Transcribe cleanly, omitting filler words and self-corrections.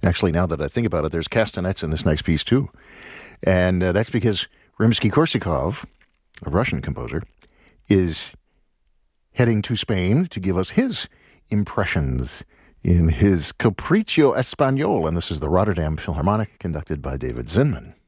Actually, now that I think about it, there's castanets in this next piece, too. And that's because Rimsky-Korsakov, a Russian composer, is heading to Spain to give us his impressions in his Capriccio Espagnol. And this is the Rotterdam Philharmonic, conducted by David Zinman.